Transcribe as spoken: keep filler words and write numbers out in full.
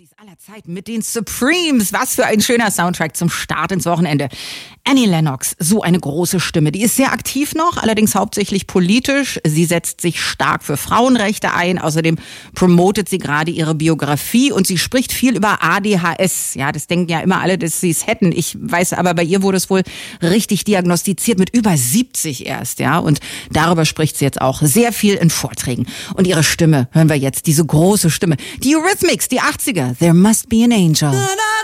Partys aller Zeiten mit den Supremes. Was für ein schöner Soundtrack zum Start ins Wochenende. Annie Lennox, so eine große Stimme. Die ist sehr aktiv noch, allerdings hauptsächlich politisch. Sie setzt sich stark für Frauenrechte ein. Außerdem promotet sie gerade ihre Biografie und sie spricht viel über A D H S. Ja, das denken ja immer alle, dass sie es hätten. Ich weiß aber, bei ihr wurde es wohl richtig diagnostiziert mit über siebzig erst. Ja, und darüber spricht sie jetzt auch sehr viel in Vorträgen. Und ihre Stimme hören wir jetzt, diese große Stimme. Die Eurythmics, die achtziger. There must be an angel.